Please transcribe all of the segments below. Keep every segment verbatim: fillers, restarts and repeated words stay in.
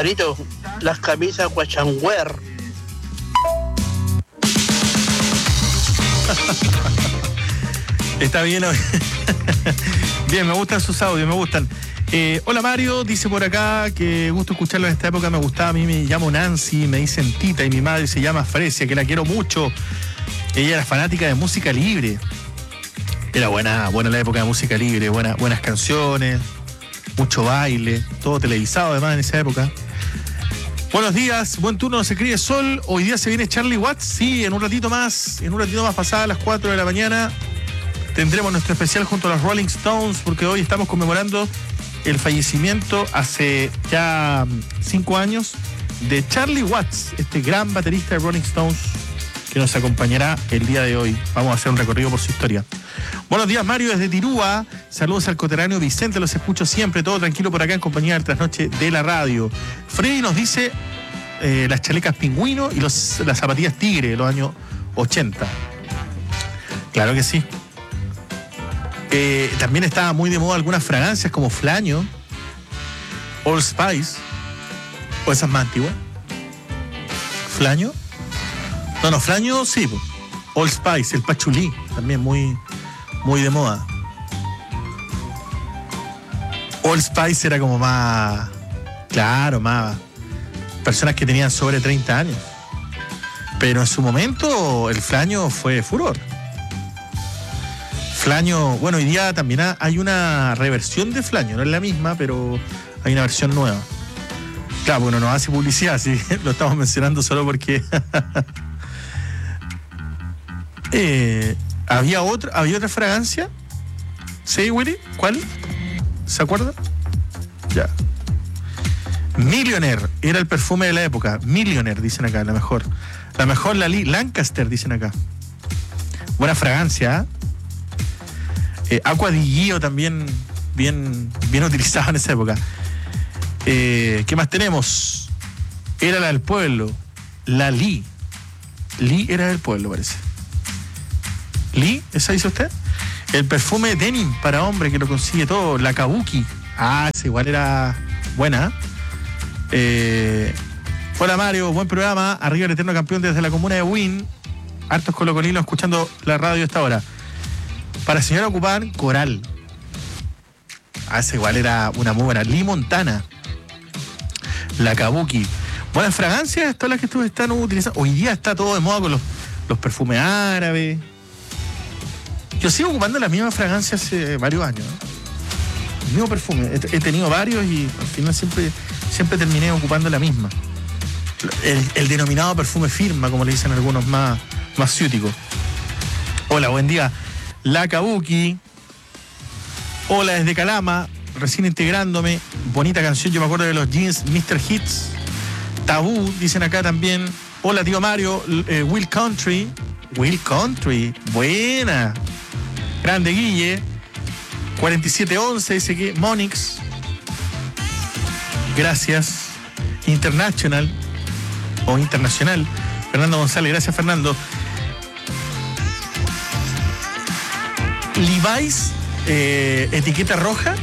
Marito, las camisas guachangüer. Está bien. Bien, me gustan sus audios, me gustan. Eh, hola Mario, dice por acá que gusto escucharlo en esta época, me gustaba. A mí me llamo Nancy, me dicen Tita y mi madre se llama Fresia, que la quiero mucho. Ella era fanática de música libre. Era buena, buena la época de música libre, buena, buenas canciones, mucho baile, todo televisado además en esa época. Buenos días, buen turno, se escribe Sol. Hoy día se viene Charlie Watts, sí, en un ratito más, en un ratito más pasada a las cuatro de la mañana. Tendremos nuestro especial junto a los Rolling Stones, porque hoy estamos conmemorando el fallecimiento hace ya cinco años de Charlie Watts, este gran baterista de Rolling Stones que nos acompañará el día de hoy. Vamos a hacer un recorrido por su historia. Buenos días, Mario, desde Tirúa. Saludos al coterráneo Vicente, los escucho siempre, todo tranquilo por acá en compañía del Trasnoche de la radio. Freddy nos dice eh, las chalecas pingüino y los, las zapatillas tigre de los años ochenta. Claro que sí. Eh, también estaba muy de moda algunas fragancias como Flaño, Old Spice, o esas más antiguas. ¿Flaño? No, no, Flaño sí. Old Spice, el Pachulí, también muy, muy de moda. Old Spice era como más, claro, más personas que tenían sobre treinta años. Pero en su momento el Flaño fue furor. Flaño, bueno, hoy día también hay una reversión de Flaño, no es la misma, pero hay una versión nueva. Claro, bueno, no hace publicidad, sí, lo estamos mencionando solo porque eh, había otra, había otra fragancia. ¿Sí, Willy? ¿Cuál? ¿Se acuerda? Ya. Millionaire era el perfume de la época. Millionaire, dicen acá, la mejor. La mejor, la Lancaster, dicen acá. Buena fragancia, ¿eh? Eh, Aqua di Gio también bien, bien utilizado en esa época. Eh, ¿Qué más tenemos? Era la del pueblo. La Lee. Lee era del pueblo, parece. ¿Lee? ¿Esa dice usted? El perfume denim para hombre que lo consigue todo. La Kabuki. Ah, esa igual era buena. Eh, hola Mario, buen programa. Arriba el eterno campeón desde la comuna de Wynn. Hartos colocolinos escuchando la radio a esta hora. Para la señora ocupaban Coral. Ah, esa igual era una muy buena. Lee Montana. La Kabuki. Buenas fragancias, todas las que ustedes están utilizando. Hoy día está todo de moda con los, los perfumes árabes. Yo sigo ocupando la misma fragancia hace varios años, ¿no? El mismo perfume. He, he tenido varios y al final siempre, siempre terminé ocupando la misma. El, el denominado perfume firma, como le dicen algunos más, más ciúticos. Hola, buen día. La Kabuki. Hola desde Calama, recién integrándome. Bonita canción, yo me acuerdo de los jeans mister Hits. Tabú, dicen acá también. Hola tío Mario, eh, Will Country. Will Country, buena. Grande Guille. cuarenta y siete once, dice que Monix. Gracias. International o Internacional. Fernando González, gracias Fernando. Levi's, eh, etiqueta roja.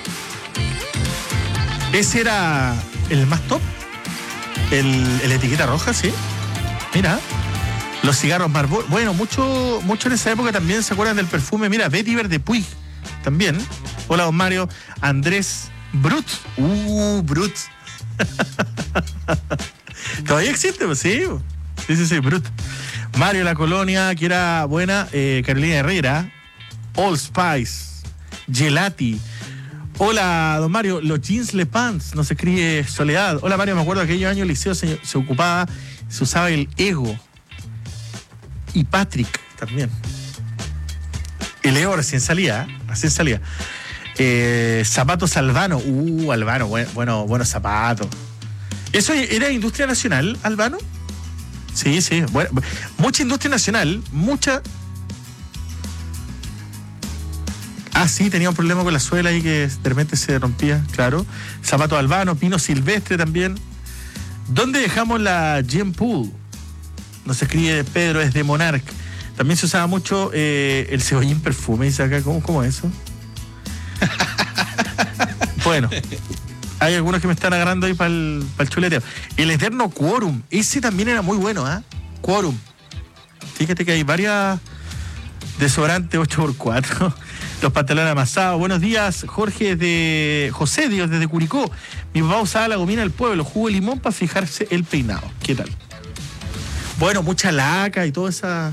Ese era el más top. El, el etiqueta roja, sí. Mira. Los cigarros Marlboro. Bueno, mucho, mucho en esa época también se acuerdan del perfume. Mira, Vetiver de Puig. También. Hola, don Mario. Andrés Brut. Uh, Brut. Todavía existe, pues sí. Sí, sí, sí, Brut. Mario La Colonia, que era buena. Eh, Carolina Herrera. Old Spice, Gelati. Hola, don Mario, los jeans Le Pants, nos escribe Soledad. Hola, Mario, me acuerdo que aquellos años el liceo se, se ocupaba, se usaba el Ego. Y Patrick también. El Ego recién salía, ¿eh? Recién salía. Eh, zapatos Albano. Uh, Albano, bueno, bueno, buenos zapatos. ¿Eso era industria nacional, Albano? Sí, sí. Bueno, mucha industria nacional, mucha. Ah, sí, tenía un problema con la suela ahí que de repente se rompía, claro. Zapato Albano, Pino Silvestre también. ¿Dónde dejamos la Gem Pool? Nos escribe Pedro desde Monarch. También se usaba mucho eh, el cebollín perfume. Dice acá, ¿cómo, cómo es eso? Bueno, Hay algunos que me están agarrando ahí para el, para el chuleteo. El eterno Quorum, ese también era muy bueno, ¿ah? ¿eh? Quorum. Fíjate que hay varias desodorantes ocho por cuatro. Los pantalones amasados. Buenos días, Jorge de José Dios desde Curicó. Mi papá usaba la gomina del pueblo, jugo de limón para fijarse el peinado. ¿Qué tal? Bueno, mucha laca y toda esa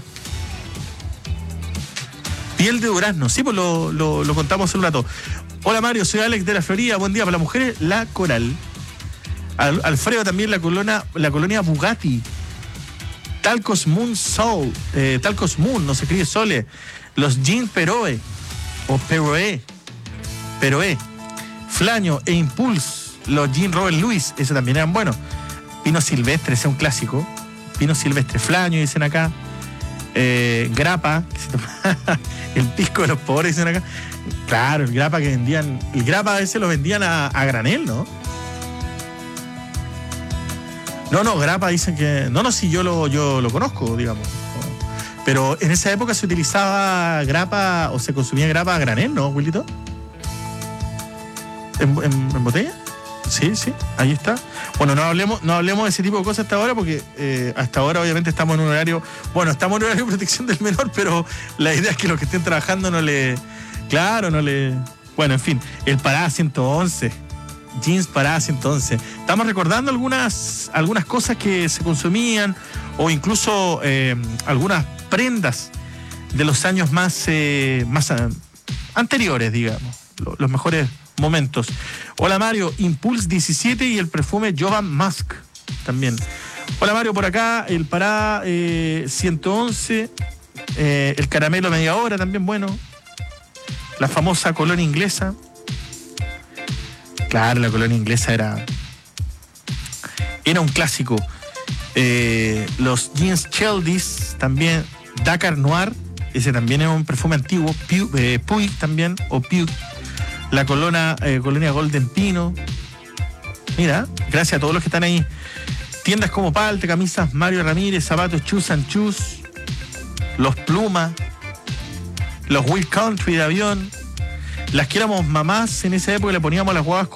piel de durazno. Sí, pues lo, lo, lo contamos hace un rato. Hola Mario, soy Alex de la Florida. Buen día. Para las mujeres, la Coral. Al, Alfredo también la colonia, la colonia Bugatti. Talcos Moon Soul. Eh, Talcos Moon, no se escribe Sole. Los jeans Peroe. O Peroe. Peroe. Flaño e Impulse. Los jeans Robert Louis. Esos también eran buenos. Pino Silvestre, ese es un clásico. Pino Silvestre. Flaño, dicen acá. Eh, grapa. El pisco de los pobres, dicen acá. Claro, el grapa que vendían. El grapa a veces lo vendían a, a granel, ¿no? No, no, grapa dicen que. No, no, sí, yo lo, yo lo conozco, digamos. Pero en esa época se utilizaba grapa o se consumía grapa a granel, ¿no, Wilito? ¿En, en, en botella? Sí, sí, ahí está. Bueno, no hablemos, no hablemos de ese tipo de cosas hasta ahora porque eh, hasta ahora obviamente estamos en un horario. Bueno, estamos en un horario de protección del menor, pero la idea es que los que estén trabajando no le. Claro, no le. Bueno, en fin, el Pará ciento once. Jeans Pará ciento once. Estamos recordando algunas, algunas cosas que se consumían o incluso eh, algunas prendas de los años más, eh, más uh, anteriores, digamos, los, los mejores momentos. Hola Mario, Impulse diecisiete y el perfume Jovan Musk también. Hola Mario, por acá el Pará eh, ciento once, eh, el caramelo media hora también bueno, la famosa colonia inglesa. Claro, la colonia inglesa era era un clásico. Eh, los jeans Cheldis también, Dakar Noir, ese también es un perfume antiguo, Puig, eh, Puig también, o Puig, la colonia, eh, colonia Golden Pino. Mira, gracias a todos los que están ahí. Tiendas como Palte, camisas Mario Ramírez, zapatos Chus and Chus, los Pluma, los Will Country de avión. Las que éramos mamás en esa época le poníamos a las guaguas